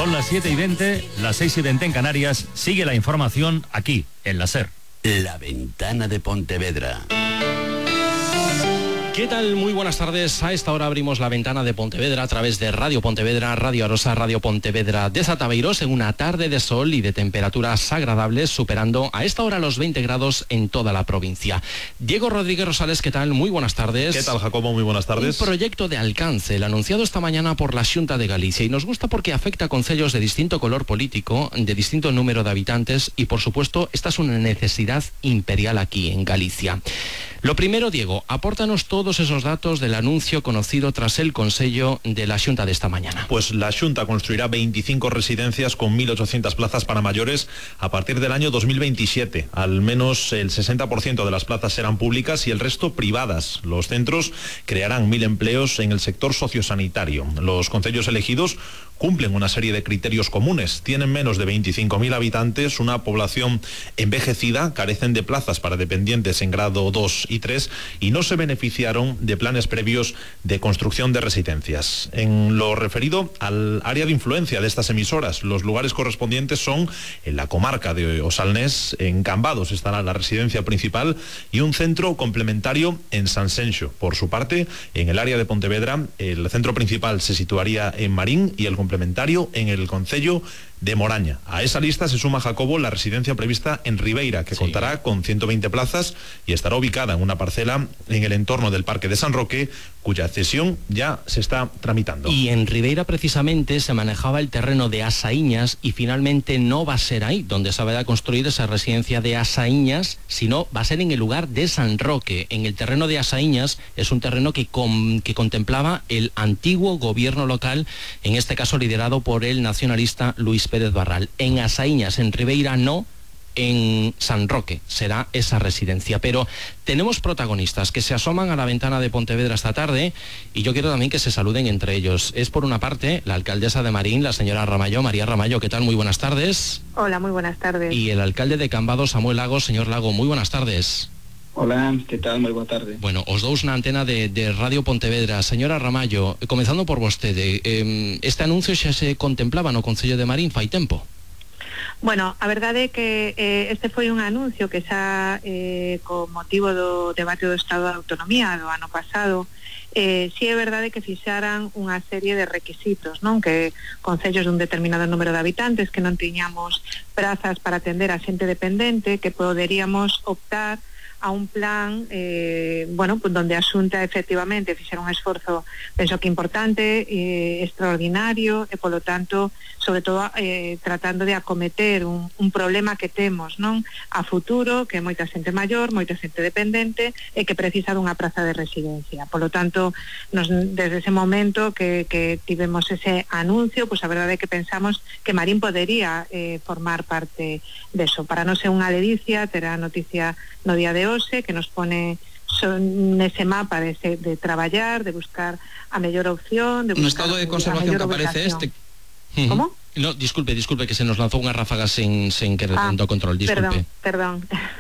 Son las 7:20, las 6:20 en Canarias. Sigue la información aquí, en la SER. La Ventana de Pontevedra. ¿Qué tal? Muy buenas tardes. A esta hora abrimos la Ventana de Pontevedra a través de Radio Pontevedra, Radio Arosa, Radio Pontevedra de Zataveiros, en una tarde de sol y de temperaturas agradables, superando a esta hora los 20 grados en toda la provincia. Diego Rodríguez Rosales, ¿qué tal? Muy buenas tardes. ¿Qué tal, Jacobo? Muy buenas tardes. Un proyecto de alcance, el anunciado esta mañana por la Xunta de Galicia, y nos gusta porque afecta a concellos de distinto color político, de distinto número de habitantes, y por supuesto esta es una necesidad imperial aquí en Galicia. Lo primero, Diego, apórtanos todos esos datos del anuncio conocido tras el Consello de la Xunta de esta mañana. Pues la Xunta construirá 25 residencias con 1.800 plazas para mayores a partir del año 2027. Al menos el 60% de las plazas serán públicas y el resto privadas. Los centros crearán 1.000 empleos en el sector sociosanitario. Los concellos elegidos cumplen una serie de criterios comunes. Tienen menos de 25.000 habitantes, una población envejecida, carecen de plazas para dependientes en grado 2 y 3 y no se beneficiaron de planes previos de construcción de residencias. En lo referido al área de influencia de estas emisoras, los lugares correspondientes son en la comarca de Osalnés, en Cambados estará la residencia principal y un centro complementario en Sanxenxo. Por su parte, en el área de Pontevedra, el centro principal se situaría en Marín y el complementario en el concello de Moraña. A esa lista se suma, Jacobo, la residencia prevista en Ribeira, que contará con 120 plazas y estará ubicada en una parcela en el entorno del Parque de San Roque, cuya cesión ya se está tramitando. Y en Ribeira precisamente se manejaba el terreno de Asaíñas y finalmente no va a ser ahí donde se va a construir esa residencia de Asaíñas, sino va a ser en el lugar de San Roque. En el terreno de Asaíñas es un terreno que contemplaba el antiguo gobierno local, en este caso liderado por el nacionalista Luis Pérez Barral. En Asaíñas, en Ribeira no, en San Roque será esa residencia. Pero tenemos protagonistas que se asoman a la ventana de Pontevedra esta tarde y yo quiero también que se saluden entre ellos. Es por una parte la alcaldesa de Marín, la señora Ramallo. María Ramallo, ¿qué tal? Muy buenas tardes. Hola, muy buenas tardes. Y el alcalde de Cambados, Samuel Lago. Señor Lago, muy buenas tardes. Hola, ¿qué tal? Muy buena tarde. Bueno, os dous una antena de Radio Pontevedra. Señora Ramallo, comenzando por vostede, este anuncio xa se contemplaba no Concello de Marín fai tempo? Bueno, a verdade é que este foi un anuncio que xa con motivo do debate do Estado de Autonomía do ano pasado, si é verdade que fixaran unha serie de requisitos, non? Que concellos dun determinado número de habitantes que non tiñamos prazas para atender a xente dependente, que poderíamos optar a un plan, bueno, pues donde a Xunta efectivamente fixera un esforzo, penso que importante, extraordinario, e polo tanto, sobre todo tratando de acometer un problema que temos, non? A futuro, que moita xente maior, moita xente dependente, e que precisa dunha praza de residencia. Polo tanto, desde ese momento que tivemos ese anuncio, pues a verdade é que pensamos que Marín podería formar parte deso. Para non ser unha ledicia, terá noticia no día de hoxe, que nos pone nese mapa de traballar, de buscar a mellor opción, de buscar no estado de conservación que aparece este. ¿Cómo? No, disculpe, que se nos lanzou unha ráfaga sin querer dentro control, disculpe. Perdón.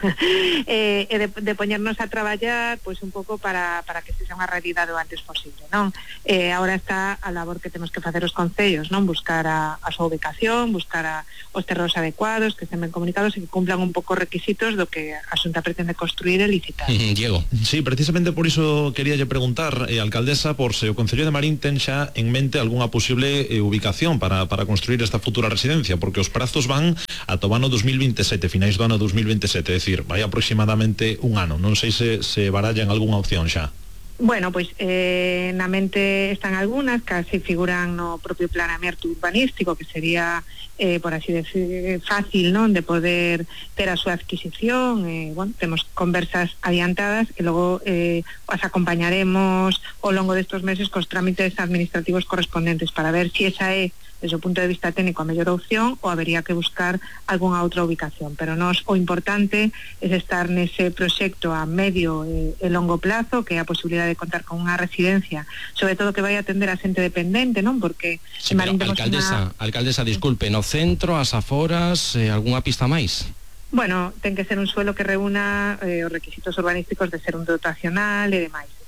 De poñernos a traballar, pois un pouco para que se sea unha realidade o antes posible, non? Agora está a labor que temos que facer os concellos, non? Buscar a súa ubicación, buscar os terreos adecuados, que estén ben comunicados e que cumplan un pouco requisitos do que a Xunta pretende construir e licitar. Diego. Sí, precisamente por iso queríalle preguntar, alcaldesa, por se o Concello de Marín ten xa en mente algunha posible ubicación para construir esta futura residencia, porque os prazos van ata o ano 2027, finais do ano 2027, é dicir, vai aproximadamente un ano. Non sei se barallan algunha opción xa. Bueno, pois na mente están algunhas, casi figuran no propio planeamento urbanístico, que sería, por así decir, fácil, non? De poder ter a súa adquisición. Bueno, temos conversas adiantadas e logo as acompañaremos ao longo destes meses cos trámites administrativos correspondentes para ver si esa é, desde o punto de vista técnico, a mellor opción ou habería que buscar algunha outra ubicación. Pero nos o importante é estar nese proxecto a medio e longo plazo, que é a posibilidade de contar con unha residencia, sobre todo que vai atender a xente dependente, non? Porque sí, pero alcaldesa, disculpe, no centro, as aforas, algunha pista máis? Bueno, ten que ser un suelo que reúna os requisitos urbanísticos de ser un dotacional e demais.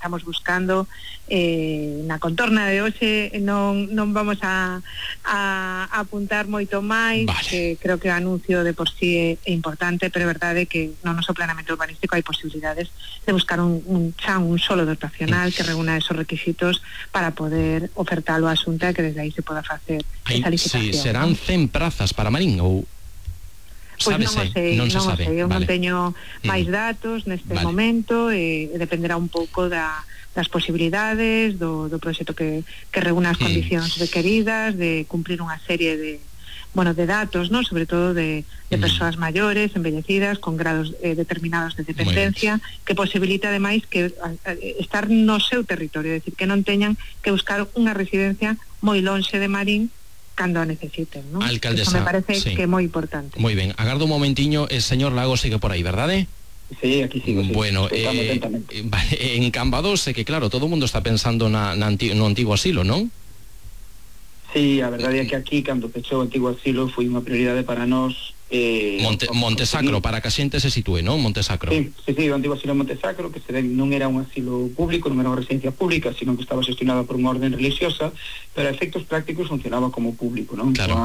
estamos buscando na contorna de hoxe. Non vamos a apuntar moito máis, vale. que creo que o anuncio de por sí é importante, pero é verdade que no noso planeamento urbanístico hai posibilidades de buscar un solo dotacional que reúna esos requisitos para poder ofertalo á Xunta e que desde aí se poda facer esa licitación. Sí, serán 100 prazas para Marín ou... Pois non o sei, eu non teño máis datos neste momento, e dependerá un pouco das posibilidades do proxecto que reúna as condicións requeridas, de cumprir unha serie de datos, ¿no? Sobre todo de persoas maiores, envellecidas, con grados determinados de dependencia, que posibilita ademais que estar no seu territorio, é dicir, que non teñan que buscar unha residencia moi lonxe de Marín cando a necesiten, ¿no? Alcaldesa, eso me parece que é moi importante. Moi ben, agardo un momentiño, el señor Lago sigue por aí, verdade? Sí, aquí sigo. Sí. Bueno, en Cambados sé que claro, todo o mundo está pensando no antigo asilo, non? Sí, a verdade é que aquí, cando pechou o antigo asilo, foi unha prioridade para nós. Montesacro, para que a xente se sitúe, non? Montesacro. Sí, o antigo asilo Montesacro, que non era un asilo público, non era unha residencia pública, sino que estaba gestionada por unha orden religiosa, pero a efectos prácticos funcionaba como público, non? Claro.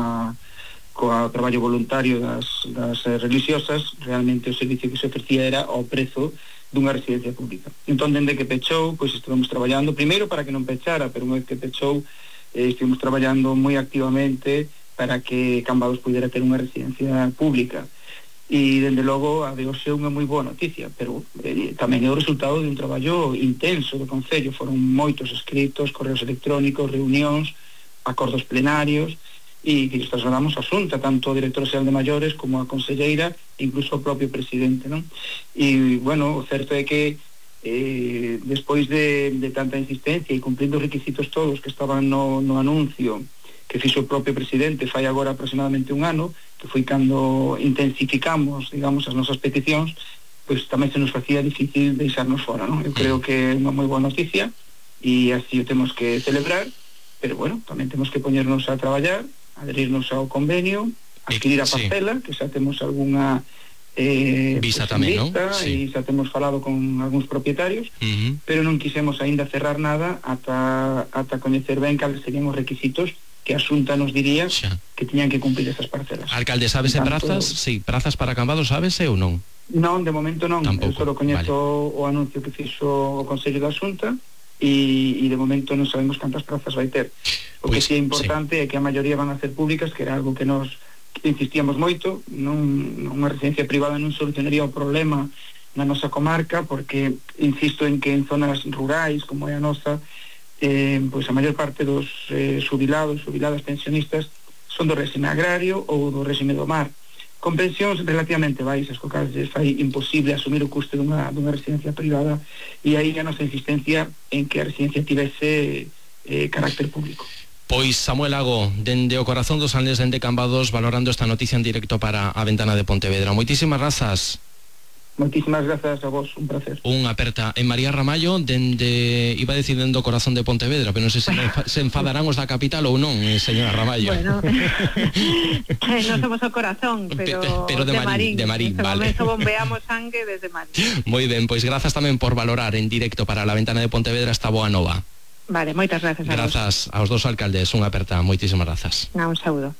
Coa traballo voluntario das religiosas, realmente o servicio que se ofrecía era ao prezo dunha residencia pública. Entón, dende que pechou, pois estivemos traballando, primeiro para que non pechara, pero unha vez que pechou, estivemos traballando moi activamente para que Cambados pudera ter unha residencia pública. E, dende logo, a de hoxe é unha moi boa noticia, pero tamén é o resultado de un traballo intenso do Concello. Foron moitos escritos, correos electrónicos, reunións, acordos plenarios, e que nos trasladamos a Xunta, tanto ao director xeral de maiores como a conselleira, incluso ao propio presidente, non? E, bueno, o certo é que despois de tanta insistencia e cumplindo os requisitos todos que estaban no anuncio que fixo o propio presidente fai agora aproximadamente un ano, que foi cando intensificamos, digamos, as nosas peticións, pois tamén se nos facía difícil deixarnos fora, non? Eu creo que é unha moi boa noticia e así o temos que celebrar, pero bueno, tamén temos que poñernos a traballar, adherirnos ao convenio, adquirir a parcela, que xa temos algunha visa tamén, non? E xa temos falado con algúns propietarios, pero non quisemos aínda cerrar nada ata coñecer ben cales serían os requisitos que a Xunta nos diría que tiñan que cumplir esas parcelas. Alcalde, sabes de prazas? Sí, prazas para Cambados, sabes ou non? Non, de momento non. Tampouco. Eu só coñezo o anuncio que fixo o Consello da Xunta e de momento non sabemos cantas prazas vai ter. O que sí é importante é que a maioría van a ser públicas, que era algo que nos insistíamos moito. Unha residencia privada non solucionaría o problema na nosa comarca, porque insisto en que en zonas rurais como é a nosa, pois a maior parte dos xubiladas, pensionistas son do réxime agrario ou do réxime do mar, con pensións relativamente baixas, co cal fai imposible asumir o custe dunha residencia privada, e aí a nosa insistencia en que a residencia tivese carácter público. Pois Samuel Lago, dende o corazón dos Salnes de Cambados, valorando esta noticia en directo para a Ventana de Pontevedra. Moitísimas grazas. Moitísimas grazas a vos, un placer. Unha aperta en María Ramallo, iba decidindo o corazón de Pontevedra, pero non sei se enfadarán os da capital ou non, señora Ramallo. Bueno, non somos o corazón, pero de Marín. De Marín, vale. Neste momento bombeamos sangue desde Marín. Moi ben, pois grazas tamén por valorar en directo para a Ventana de Pontevedra esta boa nova. Vale, moitas grazas a vos. Grazas aos dos alcaldes, unha aperta, moitísimas grazas. Un saúdo.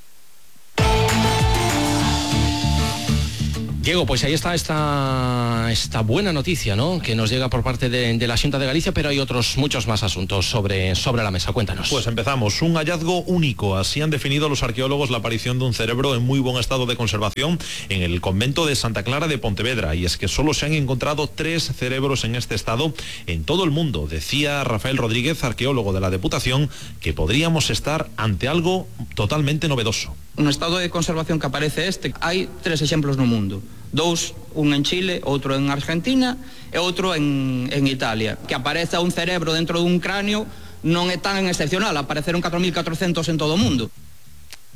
Diego, pues ahí está esta buena noticia, ¿no?, que nos llega por parte de la Xunta de Galicia, pero hay otros muchos más asuntos sobre la mesa. Cuéntanos. Pues empezamos. Un hallazgo único. Así han definido los arqueólogos la aparición de un cerebro en muy buen estado de conservación en el convento de Santa Clara de Pontevedra. Y es que solo se han encontrado 3 cerebros en este estado en todo el mundo. Decía Rafael Rodríguez, arqueólogo de la Deputación, que podríamos estar ante algo totalmente novedoso. Un estado de conservación que aparece hai 3 exemplos no mundo. 2, un en Chile, outro en Argentina e outro en Italia. Que apareza un cerebro dentro dun cráneo non é tan excepcional, apareceron 4.400 en todo o mundo.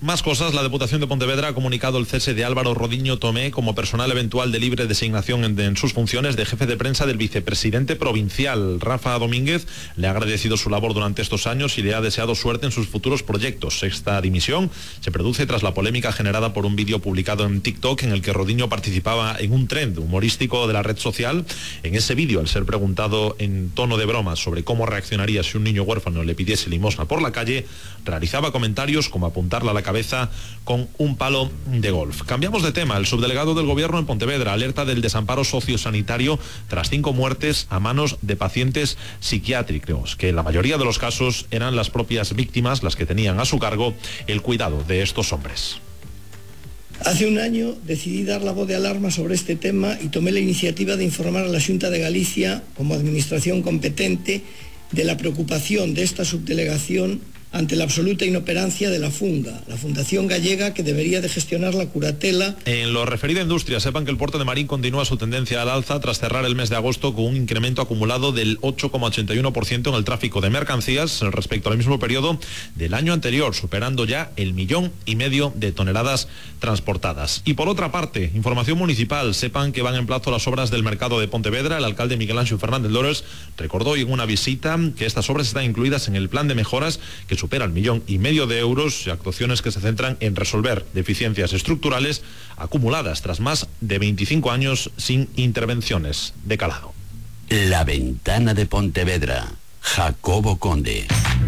Más cosas. La Deputación de Pontevedra ha comunicado el cese de Álvaro Rodiño Tomé como personal eventual de libre designación en sus funciones de jefe de prensa del vicepresidente provincial. Rafa Domínguez le ha agradecido su labor durante estos años y le ha deseado suerte en sus futuros proyectos. Esta dimisión se produce tras la polémica generada por un vídeo publicado en TikTok en el que Rodiño participaba en un trend humorístico de la red social. En ese vídeo, al ser preguntado en tono de broma sobre cómo reaccionaría si un niño huérfano le pidiese limosna por la calle, realizaba comentarios como apuntarle a la cabeza con un palo de golf. Cambiamos de tema. El subdelegado del Gobierno en Pontevedra alerta del desamparo sociosanitario tras 5 muertes a manos de pacientes psiquiátricos, que en la mayoría de los casos eran las propias víctimas las que tenían a su cargo el cuidado de estos hombres. Hace un año decidí dar la voz de alarma sobre este tema y tomé la iniciativa de informar a la Xunta de Galicia, como administración competente, de la preocupación de esta subdelegación ante la absoluta inoperancia de la Funga, la Fundación Gallega que debería de gestionar la curatela. En lo referido a industria, sepan que el puerto de Marín continúa su tendencia al alza tras cerrar el mes de agosto con un incremento acumulado del 8,81% en el tráfico de mercancías respecto al mismo periodo del año anterior, superando ya el 1,5 millón de toneladas transportadas. Y por otra parte, información municipal, sepan que van en plazo las obras del mercado de Pontevedra. El alcalde Miguel Ángel Fernández Lores recordó hoy en una visita que estas obras están incluidas en el plan de mejoras que supera el 1,5 millón de euros y actuaciones que se centran en resolver deficiencias estructurales acumuladas tras más de 25 años sin intervenciones de calado. La Ventana de Pontevedra, Jacobo Conde.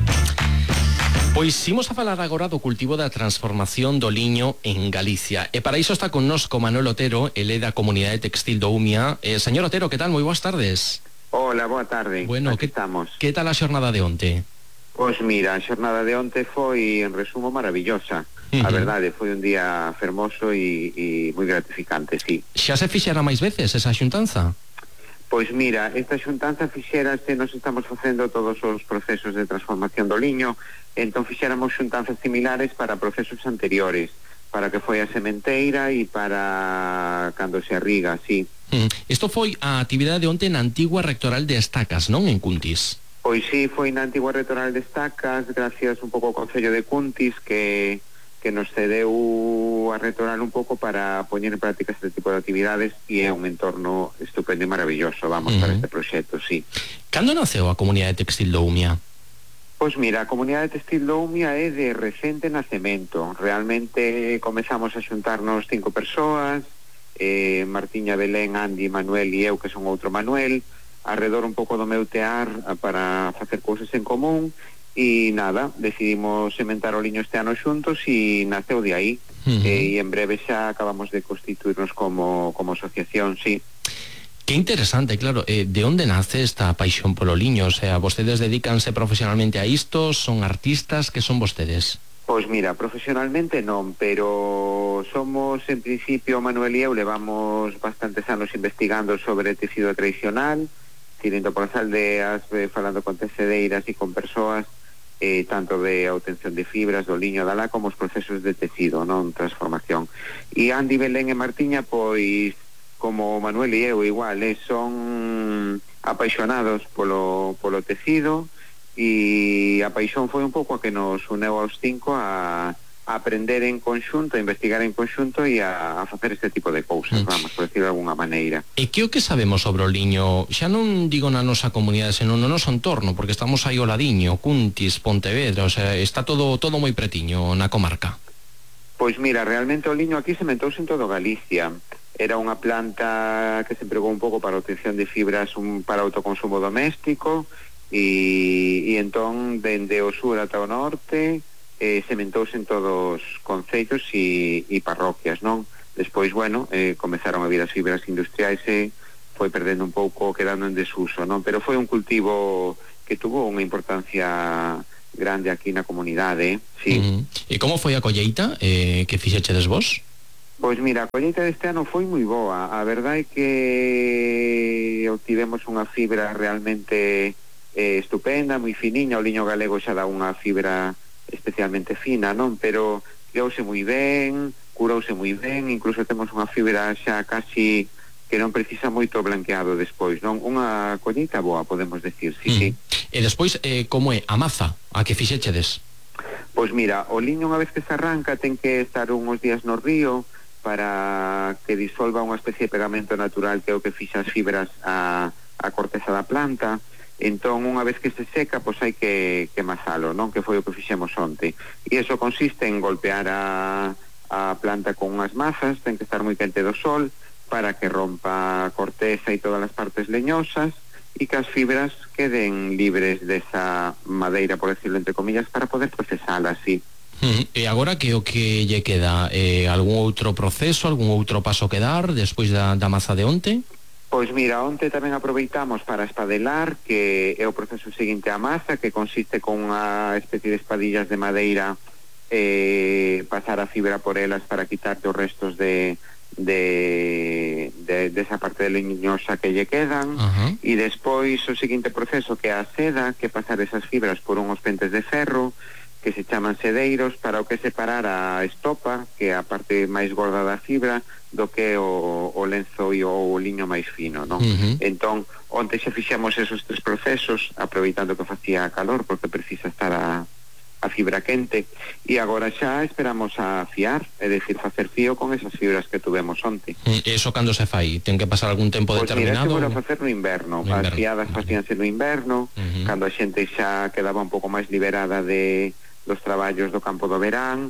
Pois imos a falar agora do cultivo da transformación do liño en Galicia. E para iso está connosco Manuel Otero, ele é da Comunidade Textil do Umia. Señor Otero, que tal? Moi boas tardes. Hola, boa tarde. Bueno, aquí estamos. Que tal a xornada de onte? Pois mira, a xornada de onte foi, en resumo, maravillosa. A verdade, foi un día fermoso e moi gratificante, sí. Xa se fixera máis veces esa xuntanza? Pois mira, esta xuntanza fixérase, nos estamos facendo todos os procesos de transformación do liño, entón fixéramos xuntanzas similares para procesos anteriores, para que foi a sementeira e para cando se arriga, sí. Isto foi a actividade de onte na antigua rectoral de Estacas, non en Cuntis? Pois sí, foi na antigua rectoral de Estacas, gracias un pouco ao Concello de Cuntis que nos cedeu a rectoral un pouco para poñer en práctica este tipo de actividades e é un entorno estupendo e maravilloso, vamos, para este proxecto, sí. Cando naceu a Comunidade Textil do Umia? Pois mira, a Comunidade Textil do Umia é de recente nacemento. Realmente comezamos a xuntarnos 5 persoas, Martiña, Belén, Andy, Manuel e eu, que son outro Manuel, arredor un pouco do meu tear para facer cousas en común e nada, decidimos sementar o liño este ano xuntos e naceu de aí. E en breve xa acabamos de constituirnos como asociación, sí. Que interesante, claro, de onde nace esta paixón polo liño? O sea, vostedes dedícanse profesionalmente a isto, son artistas, que son vostedes? Pois mira, profesionalmente non, pero somos, en principio, Manuel e eu levamos bastantes anos investigando sobre tecido tradicional, indo por as aldeas, falando con tecedeiras e con persoas, tanto de obtención de fibras do liño da lá como os procesos de tecido, non, transformación. E Andy, Belén e Martiña, pois, como Manuel e eu igual, son apaixonados polo tecido e a paixón foi un pouco a que nos uneu aos 5 a aprender en conxunto, a investigar en conxunto e a facer este tipo de cousas, vamos, por decirlo de alguna maneira. E que o que sabemos sobre o liño? Xa non digo na nosa comunidade, senón no noso entorno, porque estamos aí ao ladiño, Cuntis, Pontevedra, o sea, está todo moi pretiño na comarca. Pois mira, realmente o liño aquí sementouse en todo Galicia. Era unha planta que se empregou un pouco para a obtención de fibras para autoconsumo doméstico e entón, dende o sur ata o norte, sementouse en todos os concellos e parroquias, non? Despois, bueno, comezaron a vir as fibras industriais e foi perdendo un pouco, quedando en desuso, non? Pero foi un cultivo que tuvo unha importancia grande aquí na comunidade, sí. E como foi a colleita que fixechedes vos? Pois mira, a colleita deste ano foi moi boa. A verdade é que obtivemos unha fibra realmente estupenda, moi finiña. O liño galego xa dá unha fibra especialmente fina, non? Pero criouse moi ben, curouse moi ben, incluso temos unha fibra xa casi que non precisa moito blanqueado despois, non? Unha colleita boa, podemos decir, sí, sí. E despois, como é a maza a que fixechedes? Pois mira, o liño unha vez que se arranca ten que estar uns días no río para que disolva unha especie de pegamento natural que é o que fixa as fibras a corteza da planta. Entón, unha vez que se seca, pois hai que amasalo, non? Que foi o que fixemos onte. E iso consiste en golpear a planta con unhas masas, ten que estar moi quente do sol, para que rompa a corteza e todas as partes leñosas, e que as fibras queden libres desa madeira, por decirlo entre comillas, para poder procesala así. E agora que o que lle queda? Algún outro proceso, algún outro paso que dar despois da masa de onte? Pois mira, onte tamén aproveitamos para espadelar, que é o proceso seguinte á masa, que consiste con unha especie de espadillas de madeira, pasar a fibra por elas para quitar os restos de esa parte leñosa que lle quedan. E despois o seguinte proceso, que é a seda, que pasar esas fibras por unhos pentes de ferro que se chaman sedeiros, para o que separar a estopa, que é a parte máis gorda da fibra, do que o lenzo e o liño máis fino, non? Entón, onte xa fixemos esos tres procesos, aproveitando que facía calor, porque precisa estar a fibra quente, e agora xa esperamos a fiar, é dicir, facer fío con esas fibras que tuvemos onte. E iso cando se fai? Ten que pasar algún tempo determinado? Pois mira, seguro facer no inverno. As fiadas facíanse no inverno, cando a xente xa quedaba un pouco máis liberada dos traballos do campo do verán,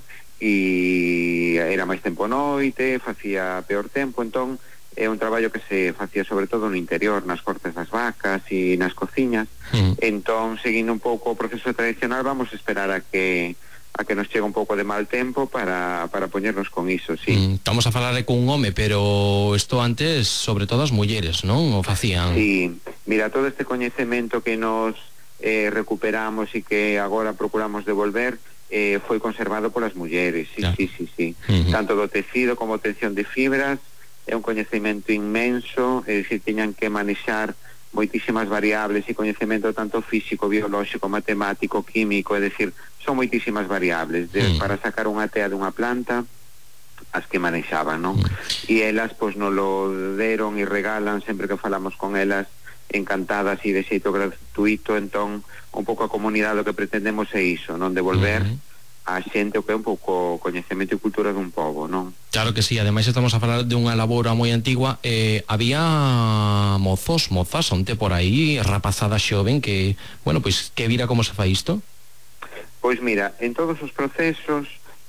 e era máis tempo noite, facía peor tempo. Entón é un traballo que se facía sobre todo no interior, nas cortes das vacas e nas cociñas. Entón, seguindo un pouco o proceso tradicional, vamos a esperar a que nos chegue un pouco de mal tempo para poñernos con iso, sí. Estamos a falar con un home, pero isto antes, sobre todo as mulleres, non? O facían? Sí, mira, todo este coñecemento que nos recuperamos e que agora procuramos devolver, foi conservado polas mulleres, sí. Tanto do tecido como tensión de fibras, é un coñecemento inmenso, é dicir, teñan que manexar moitísimas variables e coñecemento tanto físico, biolóxico, matemático, químico, é dicir, son moitísimas variables para sacar unha tea dunha planta, as que manexaban, non? E elas, pois, nos lo deron e regalan sempre que falamos con elas, encantadas e de xeito gratuito. Entón, un pouco a comunidade o que pretendemos é iso, non? Devolver a xente o que é un pouco coñecemento e cultura dun pobo, non? Claro que sí, ademais estamos a falar de unha labora moi antigua. Había mozas onte por aí, rapazada xoven que, bueno, pois que vira como se fai isto? Pois mira, en todos os procesos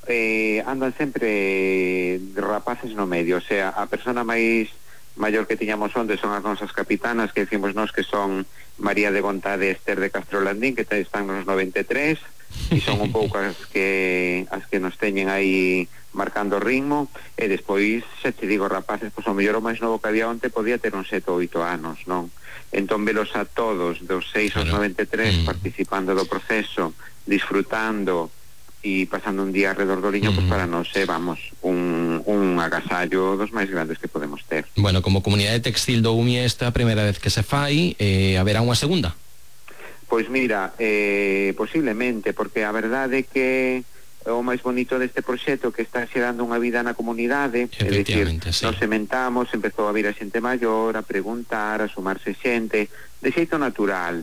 andan sempre rapaces no medio, o sea, a persona máis maior que tiñamos onde son as nosas capitanas, que decimos nós que son María de Gontade e Esther de Castro Landín, que están nos 93, e son un pouco as que nos teñen aí marcando o ritmo. E despois, xa te digo, rapaces, pois o mellor o máis novo que había onte podía ter uns 7 ou 8 anos, non? Entón, velos a todos dos 6 aos 93 participando do proceso, disfrutando e pasando un día alrededor do liño, pois para nós vamos, un agasallo dos máis grandes que podemos ter. Bueno, como comunidade textil do UMIA, esta é a primeira vez que se fai, haberá unha segunda? Pois mira, posiblemente, porque a verdade é que o máis bonito deste proxecto que está xerando unha vida na comunidade, é dicir, nos sementamos, empezou a vir a xente maior, a preguntar, a sumarse xente, de xeito natural.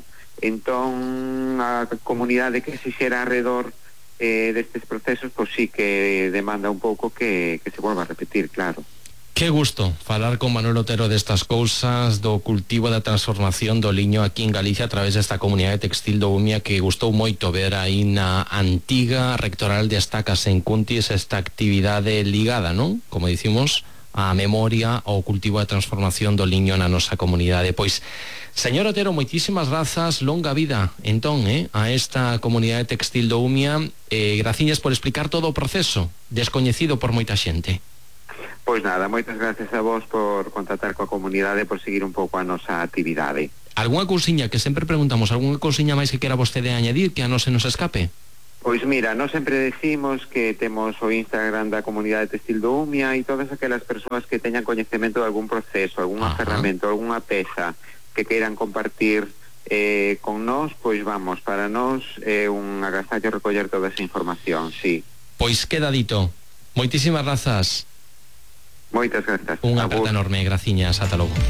Entón, a comunidade que se xera alrededor destes procesos, pois sí que demanda un pouco que se volva a repetir, claro. Que gusto falar con Manuel Otero destas cousas, do cultivo da transformación do liño aquí en Galicia a través desta comunidade textil do UMIA, que gustou moito ver aí na antiga rectoral de Estacas en Cuntis esta actividade ligada, non? Como dicimos, a memoria ao cultivo da transformación do liño na nosa comunidade. Pois, señor Otero, moitísimas grazas, longa vida entón a esta comunidade textil do UMIA, graciñas por explicar todo o proceso descoñecido por moita xente. Pois nada, moitas gracias a vos por contactar coa comunidade, por seguir un pouco a nosa actividade. Algúna cousiña que sempre preguntamos, algúna cousiña máis que quera vostede añadir que a non se nos escape? Pois mira, nós sempre decimos que temos o Instagram da comunidade textil do UMIA e todas aquelas persoas que teñan coñecemento de algún proceso, algunha ferramenta, algunha peza que queiran compartir con nós, pois vamos, para nós é un agasallo recoller toda esa información, sí. Pois queda dito. Moitísimas grazas. Moitas grazas. Unha aperta enorme, graciñas, ata logo.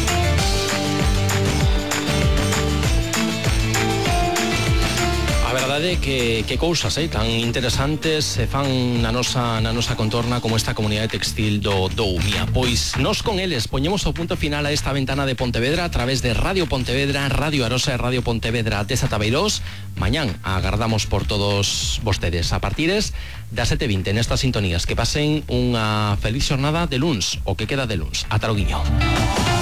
A verdade que cousas tan interesantes se fan na nosa contorna como esta comunidade textil do UMIA. Pois nós con eles poñemos o punto final a esta ventana de Pontevedra a través de Radio Pontevedra, Radio Arosa e Radio Pontevedra de Satabeirós. Mañán agardamos por todos vostedes a partires das 7:20 nestas sintonías. Que pasen unha feliz xornada de luns, o que queda de luns. Ata logo.